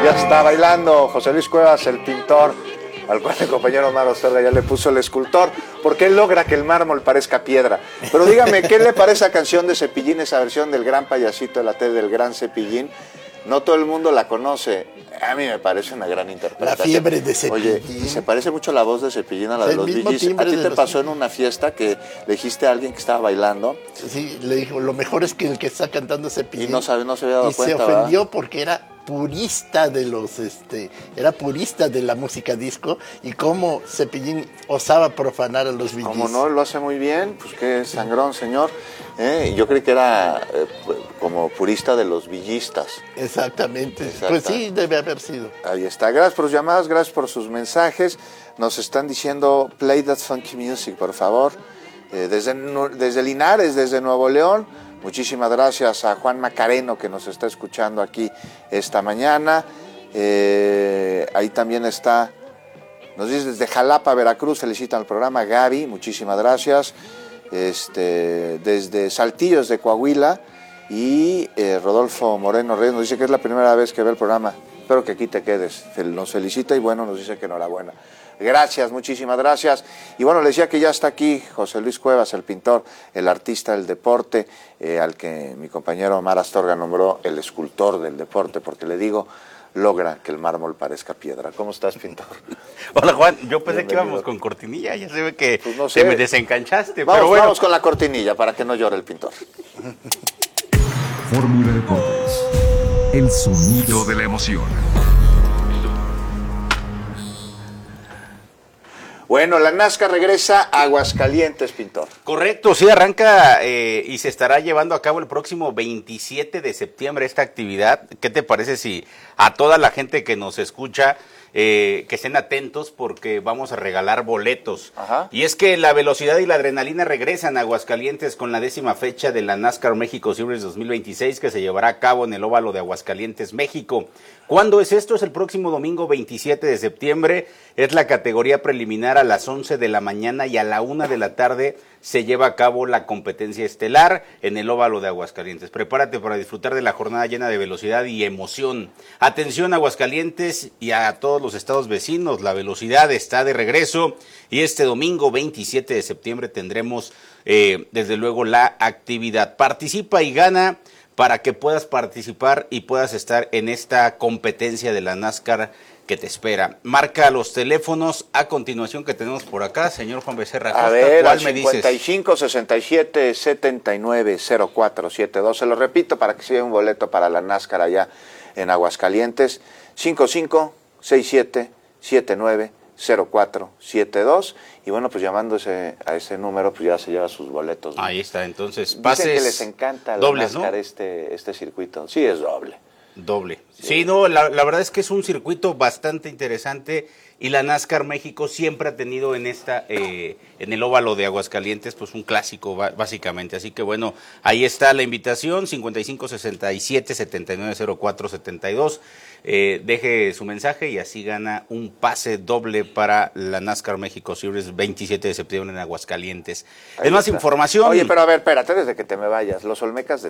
Ya está bailando José Luis Cuevas, el pintor, al cual el compañero Omar Astorga ya le puso el escultor, porque él logra que el mármol parezca piedra. Pero dígame, ¿qué le parece esa canción de Cepillín, esa versión del gran payasito de la tele del gran Cepillín? No todo el mundo la conoce. A mí me parece una gran interpretación. La fiebre de Cepillín. Oye, y se parece mucho la voz de Cepillín a la de los Bee Gees. ¿A ti te pasó en una fiesta que le dijiste a alguien que estaba bailando? Sí, le dijo, lo mejor es que el que está cantando Cepillín. Y no se había dado cuenta, y se ofendió, ¿verdad? porque era purista de los era purista de la música disco, y cómo Cepillín osaba profanar a los Bee Gees. Como no lo hace muy bien, pues qué sangrón, señor. Yo creí que era como purista de los villistas. Exactamente. Pues sí, debe haber sido. Ahí está. Gracias por sus llamadas, gracias por sus mensajes. Nos están diciendo, play that funky music, por favor. Desde Linares, desde Nuevo León. Muchísimas gracias a Juan Macareno, que nos está escuchando aquí esta mañana. Ahí también está, nos dice desde Jalapa, Veracruz, felicitan al programa. Gaby, muchísimas gracias. Desde Saltillos de Coahuila, y Rodolfo Moreno Reyes nos dice que es la primera vez que ve el programa. Espero que aquí te quedes. Nos felicita y bueno, nos dice que enhorabuena. Gracias, muchísimas gracias. Y bueno, le decía que ya está aquí José Luis Cuevas, el pintor, el artista del deporte, al que mi compañero Omar Astorga nombró el escultor del deporte, porque le digo, logra que el mármol parezca piedra. ¿Cómo estás, pintor? Hola, Juan. Yo pensé que íbamos con cortinilla. Ya se ve que pues no sé. Te me desencanchaste. Vamos, pero bueno. Vamos con la cortinilla para que no llore el pintor. Fórmula Deportes. El sonido de la emoción. Bueno, la NASCAR regresa a Aguascalientes, pintor. Correcto, sí, arranca y se estará llevando a cabo el próximo 27 de septiembre esta actividad. ¿Qué te parece si a toda la gente que nos escucha, que estén atentos, porque vamos a regalar boletos? Ajá. Y es que la velocidad y la adrenalina regresan a Aguascalientes con la 10ª fecha de la NASCAR México Series 2026, que se llevará a cabo en el óvalo de Aguascalientes, México. ¿Cuándo es esto? Es el próximo domingo 27 de septiembre. Es la categoría preliminar a las 11 de la mañana, y a la 1 de la tarde se lleva a cabo la competencia estelar en el óvalo de Aguascalientes. Prepárate para disfrutar de la jornada llena de velocidad y emoción. Atención, Aguascalientes y a todos los estados vecinos, la velocidad está de regreso, y este domingo 27 de septiembre tendremos desde luego la actividad. Participa y gana para que puedas participar y puedas estar en esta competencia de la NASCAR que te espera. Marca los teléfonos a continuación que tenemos por acá, señor Juan Becerra Costa. A ver, ¿cuál al me dices? 55 67 79 0472. Se lo repito para que se lleve un boleto para la NASCAR allá en Aguascalientes. 55 67 79 0472. Y bueno, pues llamándose a ese número, pues ya se lleva sus boletos, ¿no? Ahí está, entonces pases. Dicen que les encanta la dobles, NASCAR, ¿no? este circuito. Sí, es doble. Doble. Sí, no, la verdad es que es un circuito bastante interesante, y la NASCAR México siempre ha tenido en en el óvalo de Aguascalientes, pues un clásico básicamente. Así que bueno, ahí está la invitación, 55 67 79 0472. Deje su mensaje y así gana un pase doble para la NASCAR México Series 27 de septiembre en Aguascalientes. Es más información. Oye, pero a ver, espérate, desde que te me vayas, los Olmecas de